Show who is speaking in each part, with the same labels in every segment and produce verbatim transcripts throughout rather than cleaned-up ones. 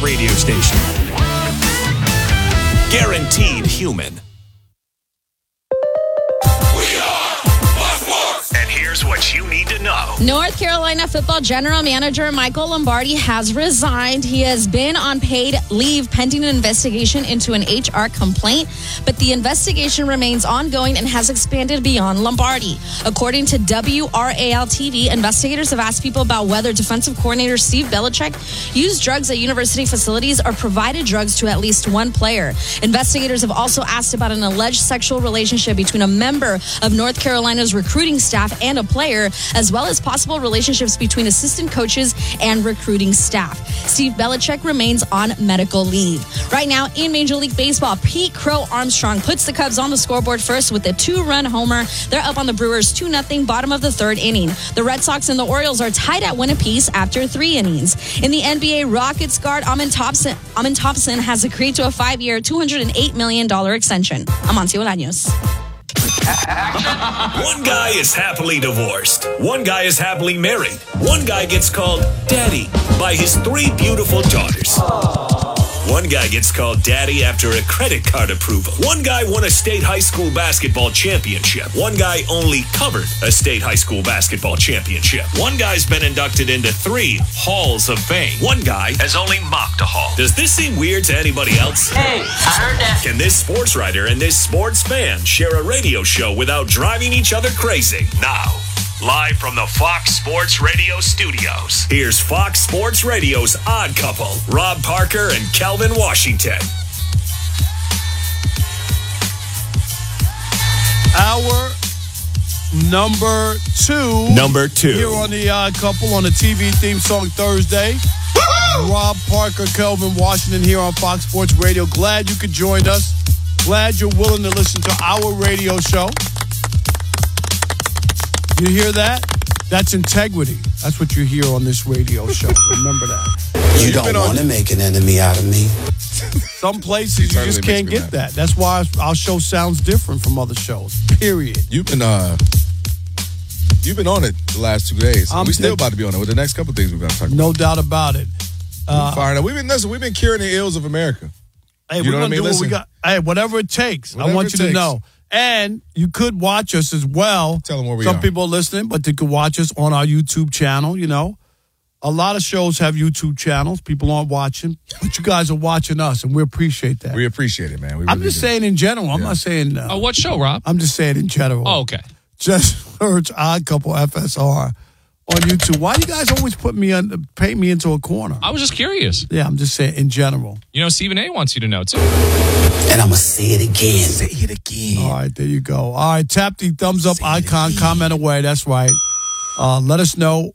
Speaker 1: radio station. Guaranteed human. Here's what you need to know.
Speaker 2: North Carolina football general manager Michael Lombardi has resigned. He has been on paid leave pending an investigation into an H R complaint, but the investigation remains ongoing and has expanded beyond Lombardi. According to W R A L T V, investigators have asked people about whether defensive coordinator Steve Belichick used drugs at university facilities or provided drugs to at least one player. Investigators have also asked about an alleged sexual relationship between a member of North Carolina's recruiting staff and a player, as well as possible relationships between assistant coaches and recruiting staff. Steve Belichick remains on medical leave. Right now in Major League Baseball, Pete Crow Armstrong puts the Cubs on the scoreboard first with a two-run homer. They're up on the Brewers two nothing, bottom of the third inning. The Red Sox and the Orioles are tied at win apiece after three innings. In the N B A, Rockets guard Amin Thompson, Amin Thompson has agreed to a five-year, two hundred eight million dollars extension. Amancio Bolaños.
Speaker 1: One guy is happily divorced. One guy is happily married. One guy gets called daddy by his three beautiful daughters. One guy gets called daddy after a credit card approval. One guy won a state high school basketball championship. One guy only covered a state high school basketball championship. One guy's been inducted into three halls of fame. One guy has only mocked a hall. Does this seem weird to anybody else?
Speaker 3: Hey, I heard that.
Speaker 1: Can this sports writer and this sports fan share a radio show without driving each other crazy? Now, live from the Fox Sports Radio studios, here's Fox Sports Radio's Odd Couple, Rob Parker and Calvin Washington.
Speaker 4: Our number two.
Speaker 1: Number two.
Speaker 4: Here on the Odd Couple on the T V theme song Thursday. Woo-hoo! Rob Parker, Calvin Washington here on Fox Sports Radio. Glad you could join us. Glad you're willing to listen to our radio show. You hear that? That's integrity. That's what you hear on this radio show. Remember that.
Speaker 5: You don't want to make an enemy out of me.
Speaker 4: Some places you just can't get that. That's why our show sounds different from other shows. Period.
Speaker 6: You've been uh, you've been on it the last two days.
Speaker 4: I'm
Speaker 6: we still
Speaker 4: t-
Speaker 6: about to be on it with the next couple of things we've got to talk about.
Speaker 4: No doubt about it.
Speaker 6: Uh, firing up. We've been listen, we've been curing the ills of America.
Speaker 4: Hey,
Speaker 6: you
Speaker 4: we're
Speaker 6: know
Speaker 4: gonna
Speaker 6: what I mean?
Speaker 4: do what
Speaker 6: Listen,
Speaker 4: we got. Hey, whatever it takes.
Speaker 6: Whatever
Speaker 4: I want
Speaker 6: it
Speaker 4: you
Speaker 6: takes.
Speaker 4: to know. And you could watch us as well.
Speaker 6: Tell them where we
Speaker 4: Some
Speaker 6: are.
Speaker 4: people are listening, but they could watch us on our YouTube channel, you know. A lot of shows have YouTube channels. People aren't watching, but you guys are watching us, and we appreciate that.
Speaker 6: We appreciate it, man. We
Speaker 4: I'm
Speaker 6: really
Speaker 4: just
Speaker 6: do.
Speaker 4: saying in general. I'm
Speaker 6: Yeah.
Speaker 4: not saying... Uh,
Speaker 7: Oh, what show, Rob?
Speaker 4: I'm just saying in general.
Speaker 7: Oh, okay.
Speaker 4: Just search Odd Couple F S R on YouTube. Why do you guys always put me on, paint me into a corner?
Speaker 7: I was just curious.
Speaker 4: Yeah, I'm just saying in general.
Speaker 7: You know, Stephen A. wants you to know, too.
Speaker 5: And I'm going to say it again. Say it again.
Speaker 4: All right, there you go. All right, tap the thumbs up icon, comment away. That's right. Uh, let us know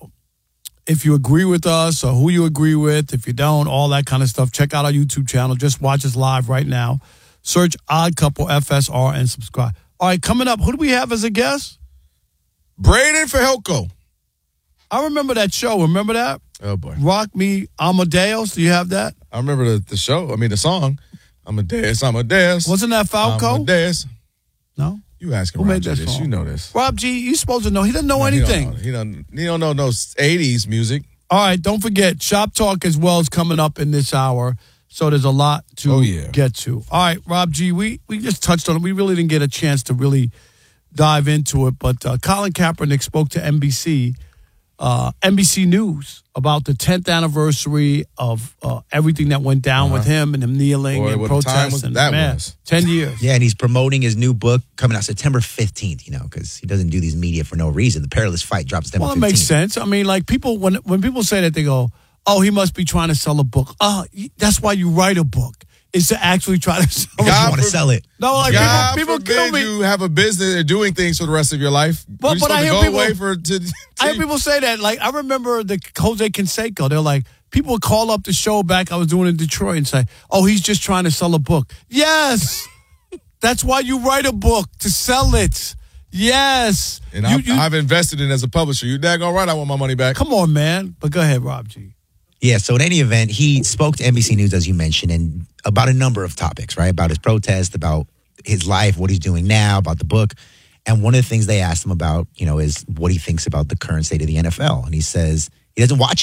Speaker 4: if you agree with us or who you agree with. If you don't, all that kind of stuff. Check out our YouTube channel. Just watch us live right now. Search Odd Couple F S R and subscribe. All right, coming up, who do we have as a guest?
Speaker 6: Braden Fajelko.
Speaker 4: I remember that show. Remember that?
Speaker 6: Oh, boy.
Speaker 4: Rock Me Amadeus. Do you have that?
Speaker 6: I remember the, the show. I mean, the song. Amadeus, Amadeus.
Speaker 4: Wasn't that Falco?
Speaker 6: Amadeus.
Speaker 4: No?
Speaker 6: You asking
Speaker 4: Who
Speaker 6: Rob
Speaker 4: made
Speaker 6: G
Speaker 4: that
Speaker 6: this.
Speaker 4: song?
Speaker 6: You know this.
Speaker 4: Rob G, you supposed to know. He doesn't know
Speaker 6: No,
Speaker 4: anything.
Speaker 6: He don't, know. he don't. He don't know no eighties music.
Speaker 4: All right, don't forget, Shop Talk as well is coming up in this hour. So there's a lot to
Speaker 6: Oh, yeah.
Speaker 4: get to. All right, Rob G, we, we just touched on it. We really didn't get a chance to really dive into it. But uh, Colin Kaepernick spoke to N B C, uh, N B C News about the tenth anniversary of uh, everything that went down
Speaker 6: Uh-huh.
Speaker 4: with him and him kneeling
Speaker 6: Boy,
Speaker 4: and
Speaker 6: what a time was
Speaker 4: protesting.
Speaker 6: that
Speaker 4: Man,
Speaker 6: was.
Speaker 4: ten years.
Speaker 8: Yeah, and he's promoting his new book coming out September fifteenth, you know, because he doesn't do these media for no reason. The Perilous Fight drops September
Speaker 4: Well, it
Speaker 8: fifteenth.
Speaker 4: makes sense. I mean, like people, when when people say that, they go, "Oh, he must be trying to sell a book." Oh, that's why you write a book, is to actually try to sell.
Speaker 8: You
Speaker 4: a
Speaker 8: want to
Speaker 4: book.
Speaker 8: sell it.
Speaker 4: No, like
Speaker 6: God
Speaker 4: people, people kill
Speaker 6: forbid
Speaker 4: me.
Speaker 6: you have a business or doing things for the rest of your life.
Speaker 4: But-
Speaker 6: You're
Speaker 4: but I
Speaker 6: supposed to
Speaker 4: hear
Speaker 6: go
Speaker 4: people-
Speaker 6: away for to, to
Speaker 4: I hear people say that. Like, I remember the Jose Canseco. They're like, people would call up the show back I was doing in Detroit and say, "Oh, he's just trying to sell a book." Yes, that's why you write a book, to sell it. Yes,
Speaker 6: And
Speaker 4: you,
Speaker 6: I've,
Speaker 4: you-
Speaker 6: I've invested in it as a publisher. You daggone right, I want my money back.
Speaker 4: come on, man. But go ahead, Rob G.
Speaker 8: Yeah, so in any event, he spoke to N B C News, as you mentioned, and about a number of topics, right? About his protest, about his life, what he's doing now, about the book. And one of the things they asked him about, you know, is what he thinks about the current state of the N F L. And he says he doesn't watch it.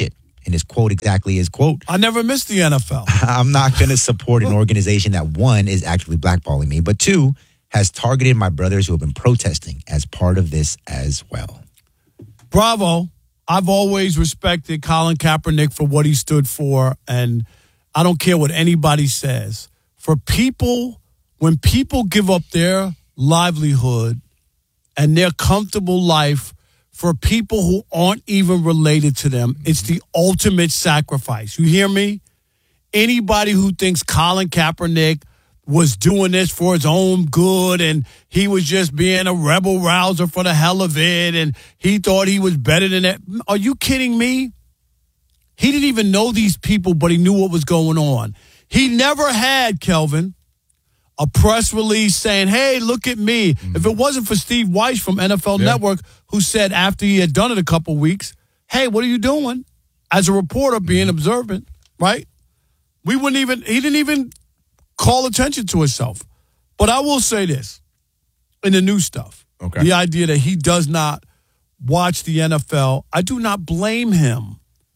Speaker 8: And his quote exactly is, quote,
Speaker 4: I never missed the N F L.
Speaker 8: I'm not going to support an organization that, one, is actually blackballing me, but two, has targeted my brothers who have been protesting as part of this as well.
Speaker 4: Bravo. I've always respected Colin Kaepernick for what he stood for, and I don't care what anybody says. For people, when people give up their livelihood and their comfortable life for people who aren't even related to them, it's the ultimate sacrifice. You hear me? Anybody who thinks Colin Kaepernick was doing this for his own good and he was just being a rebel rouser for the hell of it and he thought he was better than that. Are you kidding me? He didn't even know these people, but he knew what was going on. He never had, Kelvin, a press release saying, hey, look at me. Mm-hmm. If it wasn't for Steve Weiss from N F L yeah. Network, who said after he had done it a couple weeks, hey, what are you doing? As a reporter being mm-hmm. observant, right? We wouldn't even, he didn't even call attention to himself. But I will say this, in the new stuff, okay. the idea that he does not watch the N F L, I do not blame him.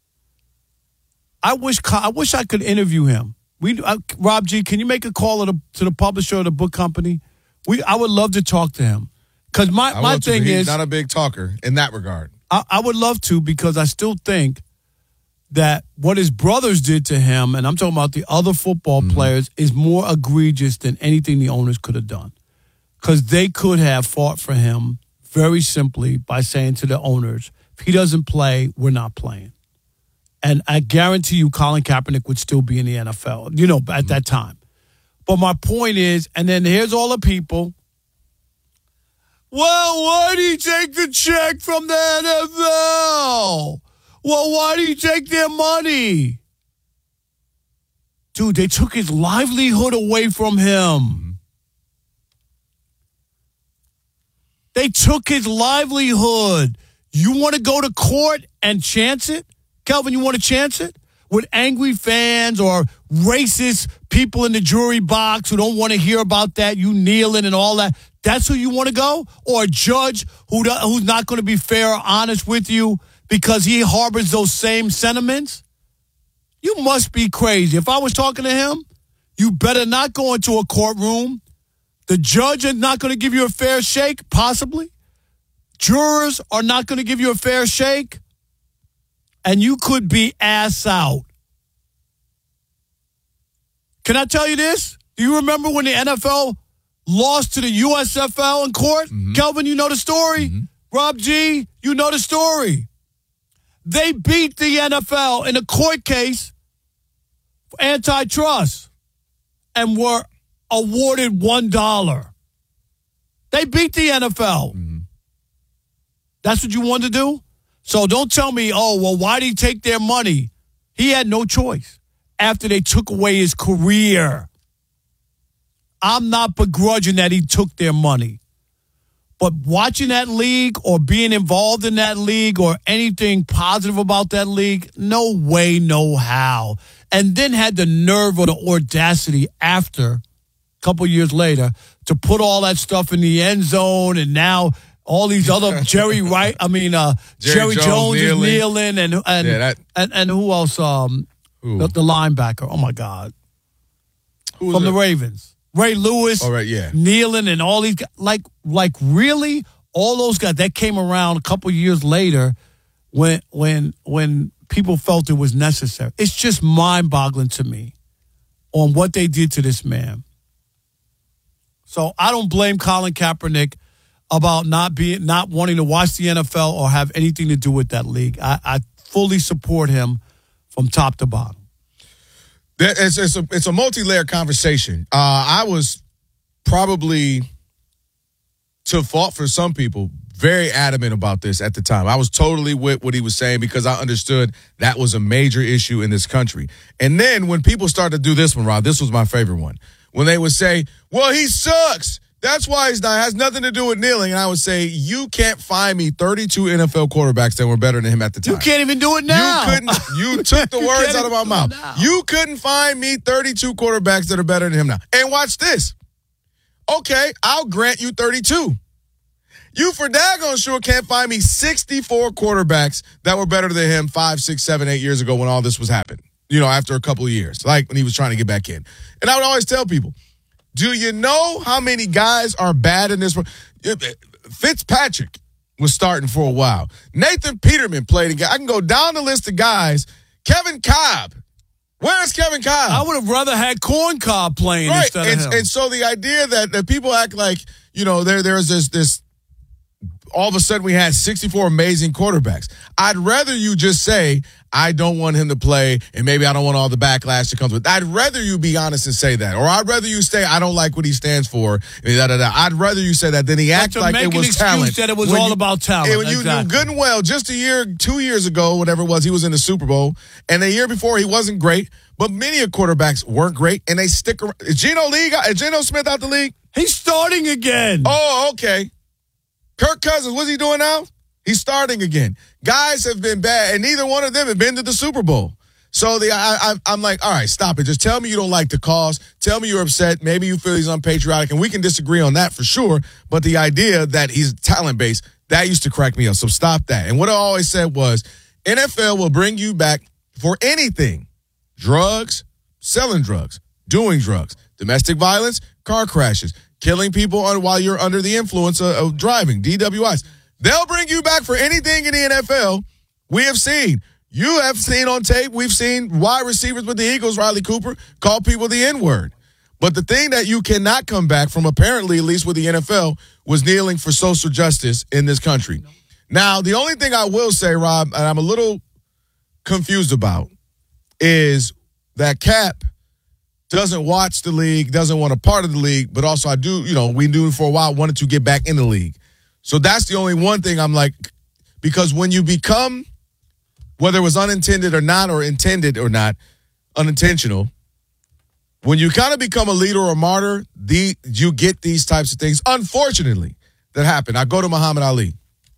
Speaker 4: I wish I wish I could interview him. We, uh, Rob G, can you make a call to the, to the publisher of the book company? We, I would love to talk to him. Because my,
Speaker 6: I
Speaker 4: my thing
Speaker 6: to, he's
Speaker 4: is...
Speaker 6: not a big talker in that regard.
Speaker 4: I, I would love to, because I still think that what his brothers did to him, and I'm talking about the other football mm-hmm. players, is more egregious than anything the owners could have done. Because they could have fought for him very simply by saying to the owners, if he doesn't play, we're not playing. And I guarantee you Colin Kaepernick would still be in the N F L, you know, at mm-hmm. that time. But my point is, and then here's all the people. Well, why did he take the check from the N F L? Well, why did he take their money? Dude, they took his livelihood away from him. Mm-hmm. They took his livelihood. You want to go to court and chance it? Kelvin, you want to chance it? With angry fans or racist people in the jury box who don't want to hear about that, you kneeling and all that. That's who you want to go? Or a judge who who's not going to be fair or honest with you because he harbors those same sentiments? You must be crazy. If I was talking to him, you better not go into a courtroom. The judge is not going to give you a fair shake, possibly. Jurors are not going to give you a fair shake. And you could be ass out. Can I tell you this? Do you remember when the N F L lost to the U S F L in court? Mm-hmm. Kelvin, you know the story. Mm-hmm. Rob G, you know the story. They beat the N F L in a court case for antitrust and were awarded one dollar. They beat the N F L. Mm-hmm. That's what you wanted to do? So don't tell me, oh, well, why did he take their money? He had no choice after they took away his career. I'm not begrudging that he took their money. But watching that league or being involved in that league or anything positive about that league, no way, no how. And then had the nerve or the audacity after, a couple years later, to put all that stuff in the end zone and now all these other Jerry Wright, I mean, uh, Jerry, Jerry Jones, Jones kneeling. is kneeling, and and, yeah, that, and and who else? Um, who? The, the linebacker. Oh my God, who from the it? Ravens, Ray Lewis.
Speaker 6: All right, yeah,
Speaker 4: kneeling, and all these guys, like like really, all those guys that came around a couple years later, when when when people felt it was necessary. It's just mind-boggling to me on what they did to this man. So I don't blame Colin Kaepernick about not being, not wanting to watch the N F L or have anything to do with that league. I, I fully support him from top to bottom.
Speaker 6: It's, it's a, it's a multi-layered conversation. Uh, I was probably, to fault for some people, very adamant about this at the time. I was totally with what he was saying because I understood that was a major issue in this country. And then when people started to do this one, Rob, this was my favorite one. When they would say, well, he sucks. That's why he's not. It has nothing to do with kneeling. And I would say, you can't find me thirty-two N F L quarterbacks that were better than him at the time.
Speaker 4: You can't even do it now.
Speaker 6: You couldn't. You took the words out of my mouth. You couldn't find me thirty-two quarterbacks that are better than him now. And watch this. Okay, I'll grant you thirty-two. You for daggone sure can't find me sixty-four quarterbacks that were better than him five, six, seven, eight years ago when all this was happening. You know, after a couple of years, like when he was trying to get back in. And I would always tell people, do you know how many guys are bad in this? Fitzpatrick was starting for a while. Nathan Peterman played again. I can go down the list of guys. Kevin Cobb. Where's Kevin Cobb?
Speaker 4: I would have rather had Corn Cobb playing
Speaker 6: right.
Speaker 4: instead
Speaker 6: and,
Speaker 4: of him.
Speaker 6: And so the idea that, that people act like, you know, there there's this this all of a sudden we had sixty-four amazing quarterbacks. I'd rather you just say, I don't want him to play, and maybe I don't want all the backlash that comes with it. I'd rather you be honest and say that. Or I'd rather you say, I don't like what he stands for. Da, da, da. I'd rather you say that than he act
Speaker 4: to
Speaker 6: like
Speaker 4: make
Speaker 6: it
Speaker 4: an
Speaker 6: was
Speaker 4: excuse
Speaker 6: talent.
Speaker 4: that it was
Speaker 6: When
Speaker 4: all
Speaker 6: you-
Speaker 4: about talent.
Speaker 6: and when you
Speaker 4: Exactly.
Speaker 6: knew good and well, just a year, two years ago, whatever it was, he was in the Super Bowl. And the year before, he wasn't great. But many of quarterbacks weren't great, and they stick around. Is Geno League? Is Geno Smith out the league?
Speaker 4: He's starting again.
Speaker 6: Oh, okay. Kirk Cousins, what's he doing now? He's starting again. Guys have been bad, and neither one of them have been to the Super Bowl. So the I, I, I'm like, all right, stop it. Just tell me you don't like the cause. Tell me you're upset. Maybe you feel he's unpatriotic, and we can disagree on that for sure. But the idea that he's talent-based, that used to crack me up. So stop that. And what I always said was, N F L will bring you back for anything. Drugs, selling drugs, doing drugs, domestic violence, car crashes, killing people on, while you're under the influence of, of driving, D W Is. They'll bring you back for anything in the N F L. We have seen. You have seen on tape. We've seen wide receivers with the Eagles, Riley Cooper, call people the N-word. But the thing that you cannot come back from, apparently, at least with the N F L, was kneeling for social justice in this country. Now, the only thing I will say, Rob, and I'm a little confused about, is that Cap doesn't watch the league, doesn't want a part of the league, but also I do, you know, we knew for a while, wanted to get back in the league. So that's the only one thing I'm like, because when you become, whether it was unintended or not, or intended or not, unintentional, when you kind of become a leader or a martyr, the you get these types of things, unfortunately, that happen. I go to Muhammad Ali.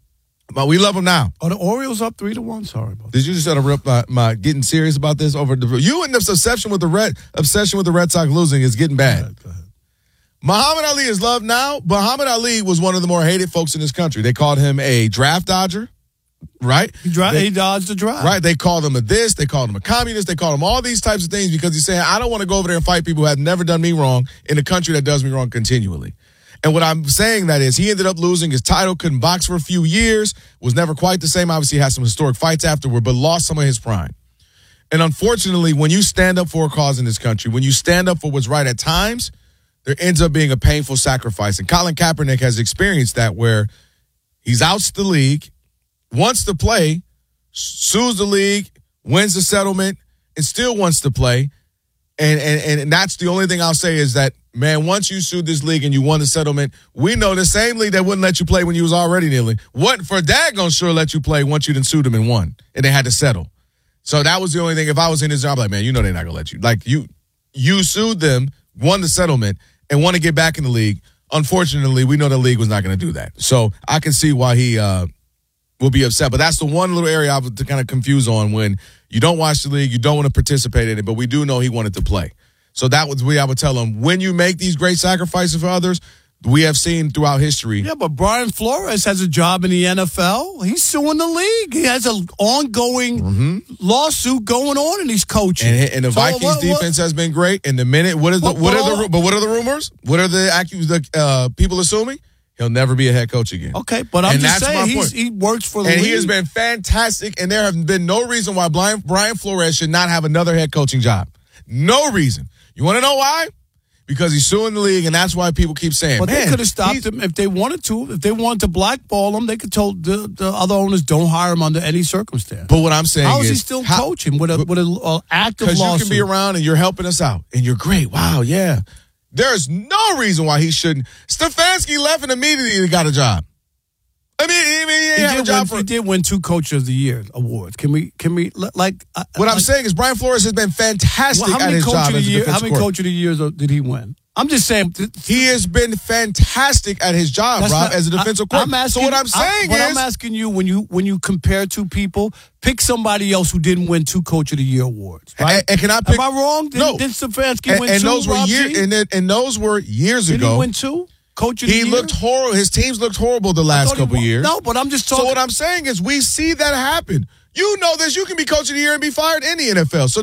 Speaker 6: But we love him now.
Speaker 4: Are the Orioles up three to one? Sorry about that.
Speaker 6: Did you just interrupt my, my getting serious about this over the you and this obsession with the red obsession with the Red Sox losing is getting bad.
Speaker 4: Go ahead, go ahead.
Speaker 6: Muhammad Ali is loved now. Muhammad Ali was one of the more hated folks in this country. They called him a draft dodger, right?
Speaker 4: He, dri-
Speaker 6: They-
Speaker 4: he dodged the drive.
Speaker 6: Right, they called him a this, they called him a communist, they called him all these types of things because he's saying, I don't want to go over there and fight people who have never done me wrong in a country that does me wrong continually. And what I'm saying that is he ended up losing his title, couldn't box for a few years, was never quite the same. Obviously, had some historic fights afterward, but lost some of his prime. And unfortunately, when you stand up for a cause in this country, when you stand up for what's right at times, there ends up being a painful sacrifice. And Colin Kaepernick has experienced that where he's outs the league, wants to play, sues the league, wins the settlement, and still wants to play. And, and and that's the only thing I'll say is that, man, once you sued this league and you won the settlement, we know the same league that wouldn't let you play when you was already kneeling, what for daggone sure let you play once you done sued them and won, and they had to settle. So that was the only thing. If I was in his job, like, man, you know they're not gonna let you. Like you, you sued them, won the settlement, and want to get back in the league. Unfortunately, we know the league was not going to do that. So I can see why he uh, will be upset. But that's the one little area I was kind of confused on when you don't watch the league, you don't want to participate in it, but we do know he wanted to play. So that was we I would tell him, when you make these great sacrifices for others, we have seen throughout history.
Speaker 4: Yeah, but Brian Flores has a job in the N F L. He's suing the league. He has an ongoing
Speaker 6: Mm-hmm.
Speaker 4: lawsuit going on, and he's coaching.
Speaker 6: And, and the
Speaker 4: So
Speaker 6: Vikings
Speaker 4: what- what-
Speaker 6: defense has been great. And the minute, what is the,
Speaker 4: What-
Speaker 6: what,
Speaker 4: what
Speaker 6: are the,
Speaker 4: all-
Speaker 6: but what are the rumors? What are the, accu- the uh, people assuming? He'll never be a head coach again.
Speaker 4: Okay, but I'm
Speaker 6: And
Speaker 4: just
Speaker 6: that's my
Speaker 4: saying he's,
Speaker 6: point.
Speaker 4: he works for the
Speaker 6: And
Speaker 4: league.
Speaker 6: he has been fantastic, and there have been no reason why Brian, Brian Flores should not have another head coaching job. No reason. You want to know why? Because he's suing the league, and that's why people keep saying,
Speaker 4: But
Speaker 6: man,
Speaker 4: they could have stopped
Speaker 6: he's-
Speaker 4: him if they wanted to. If they wanted to blackball him, they could told the, the other owners don't hire him under any circumstance.
Speaker 6: But what I'm saying
Speaker 4: How is
Speaker 6: is,
Speaker 4: he still
Speaker 6: how-
Speaker 4: coaching with a with a uh, active
Speaker 6: Because you
Speaker 4: lawsuit?
Speaker 6: can be around and you're helping us out, and you're great. Wow, yeah. There's no reason why he shouldn't. Stefanski left and immediately got a job. I mean, I mean, he
Speaker 4: He
Speaker 6: didn't have a
Speaker 4: did,
Speaker 6: job
Speaker 4: win,
Speaker 6: for.
Speaker 4: he did win two Coach of the Year awards. Can we? Can we? Like uh,
Speaker 6: What I'm
Speaker 4: like,
Speaker 6: saying is, Brian Flores has been fantastic
Speaker 4: well, how
Speaker 6: at
Speaker 4: many
Speaker 6: his
Speaker 4: Coach
Speaker 6: job
Speaker 4: of the
Speaker 6: as a
Speaker 4: year? How
Speaker 6: defensive
Speaker 4: many
Speaker 6: coordinator.
Speaker 4: Coach of the Years did he win? I'm just saying. th-
Speaker 6: He has been fantastic at his job,
Speaker 4: That's
Speaker 6: Rob,
Speaker 4: not-
Speaker 6: as a defensive
Speaker 4: I, I'm
Speaker 6: coordinator.
Speaker 4: asking,
Speaker 6: So what I'm saying
Speaker 4: what
Speaker 6: is,
Speaker 4: I'm asking you when you when you compare two people, pick somebody else who didn't win two Coach of the Year awards. Right?
Speaker 6: and, and can I pick?
Speaker 4: Am I wrong? Did,
Speaker 6: No.
Speaker 4: did Stefanski
Speaker 6: and,
Speaker 4: win
Speaker 6: and
Speaker 4: two?
Speaker 6: those were
Speaker 4: Rob
Speaker 6: years,
Speaker 4: G?
Speaker 6: and, then- and those were years
Speaker 4: Did
Speaker 6: ago.
Speaker 4: he win two? coach of the
Speaker 6: He
Speaker 4: year?
Speaker 6: looked horrible. His teams looked horrible the
Speaker 4: I
Speaker 6: last
Speaker 4: thought he
Speaker 6: couple
Speaker 4: wa-
Speaker 6: years.
Speaker 4: No, but I'm just talking.
Speaker 6: So what I'm saying is we see that happen. You know this. You can be coach of the year and be fired in the N F L. So